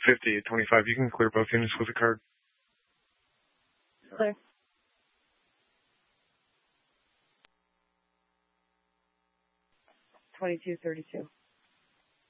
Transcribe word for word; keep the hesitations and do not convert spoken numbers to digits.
fifty, twenty-five. You can clear both units with a card. Clear. twenty-two thirty-two.